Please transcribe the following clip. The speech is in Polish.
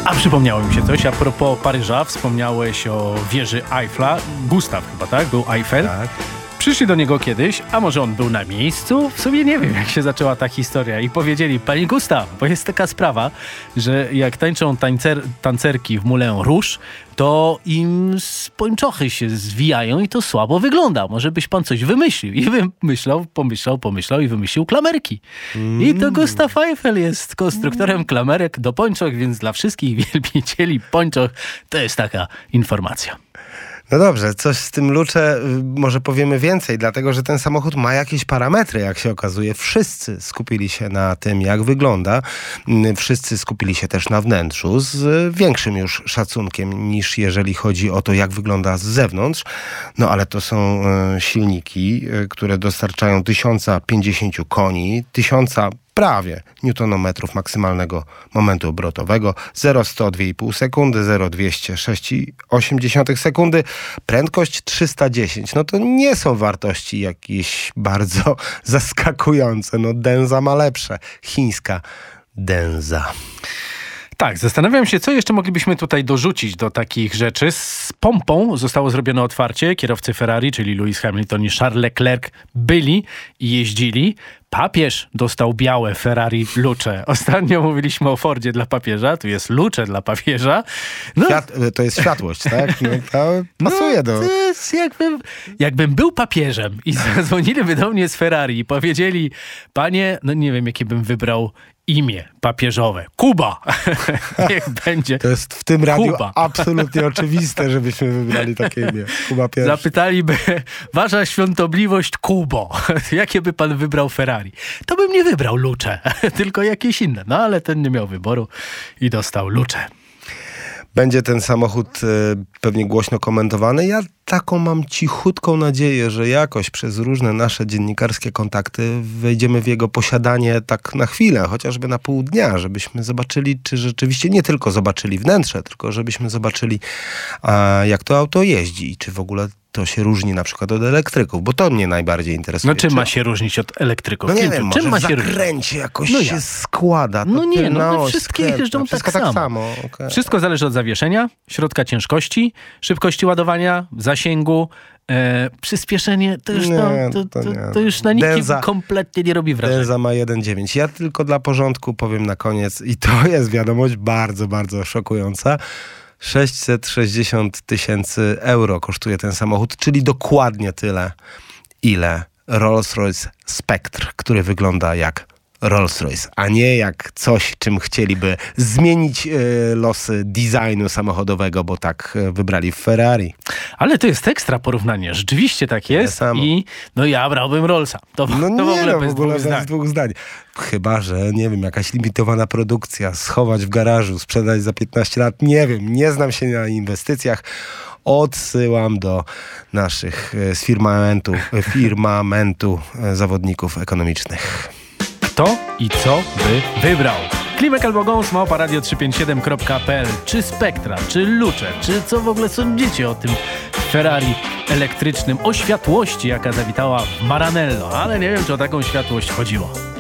A przypomniało mi się coś, a propos Paryża, wspomniałeś o wieży Eiffla. Gustaw chyba, tak? Był Eiffel. Tak. Przyszli do niego kiedyś, a może on był na miejscu? W sumie nie wiem, jak się zaczęła ta historia. I powiedzieli, panie Gustaw, bo jest taka sprawa, że jak tańczą tancerki w Moulin Rouge, to im pończochy się zwijają i to słabo wygląda. Może byś pan coś wymyślił. I pomyślał i wymyślił klamerki. I to Gustav Eiffel jest konstruktorem klamerek do pończoch, więc dla wszystkich wielbicieli pończoch to jest taka informacja. No dobrze, coś z tym Lucze może powiemy więcej, dlatego że ten samochód ma jakieś parametry, jak się okazuje. Wszyscy skupili się na tym, jak wygląda. Wszyscy skupili się też na wnętrzu z większym już szacunkiem niż jeżeli chodzi o to, jak wygląda z zewnątrz. No ale to są silniki, które dostarczają 1050 koni, 1000 prawie newtonometrów maksymalnego momentu obrotowego, 0-100 2,5 sekundy, 0-200 6,8 sekundy, prędkość 310. No to nie są wartości jakieś bardzo zaskakujące. No Denza ma lepsze. Chińska Denza. Tak, zastanawiam się, co jeszcze moglibyśmy tutaj dorzucić do takich rzeczy. Z pompą zostało zrobione otwarcie. Kierowcy Ferrari, czyli Lewis Hamilton i Charles Leclerc byli i jeździli. Papież dostał białe Ferrari Luce. Ostatnio mówiliśmy o Fordzie dla papieża, tu jest Luce dla papieża. No. To jest światłość, tak? No, to pasuje do... To jest jakbym był papieżem i zadzwoniliby do mnie z Ferrari i powiedzieli, panie, no nie wiem, jakie bym wybrał imię papieżowe. Kuba. Niech będzie. To jest w tym radiu Kuba. absolutnie oczywiste, żebyśmy wybrali takie imię. Kuba pierwszy. Zapytaliby, wasza świątobliwość Kubo, jakie by pan wybrał Ferrari? To bym nie wybrał Luce, tylko jakieś inne. No ale ten nie miał wyboru i dostał Luce. Będzie ten samochód pewnie głośno komentowany. Ja taką mam cichutką nadzieję, że jakoś przez różne nasze dziennikarskie kontakty wejdziemy w jego posiadanie tak na chwilę, chociażby na pół dnia, żebyśmy zobaczyli, czy rzeczywiście nie tylko zobaczyli wnętrze, tylko żebyśmy zobaczyli, jak to auto jeździ i czy w ogóle to się różni na przykład od elektryków, bo to mnie najbardziej interesuje. No czym ma się różnić od elektryków? No nie wiem, może czym ma w się zakręcie jakoś się składa. No nie, no wszystkie jeżdżą wszystko tak samo. Okay. Wszystko zależy od zawieszenia, środka ciężkości, szybkości ładowania, zasięgu, przyspieszenie, to już, to już na nikim kompletnie nie robi wrażenia. Denza ma 1,9. Ja tylko dla porządku powiem na koniec, i to jest wiadomość bardzo, bardzo szokująca, 660 000 euro kosztuje ten samochód, czyli dokładnie tyle, ile Rolls-Royce Spectre, który wygląda jak Rolls-Royce, a nie jak coś, czym chcieliby zmienić losy designu samochodowego, bo tak wybrali w Ferrari. Ale to jest ekstra porównanie. Rzeczywiście tak jest i no ja brałbym Rollsa. To w ogóle bez dwóch zdań. Chyba że, nie wiem, jakaś limitowana produkcja, schować w garażu, sprzedać za 15 lat, nie wiem, nie znam się na inwestycjach. Odsyłam do naszych z firmamentu zawodników ekonomicznych. Kto i co by wybrał? Klimek albo Gąs, małparadio357.pl. Czy Spectra, czy Luce, czy co w ogóle sądzicie o tym Ferrari elektrycznym, o światłości, jaka zawitała w Maranello, ale nie wiem, czy o taką światłość chodziło.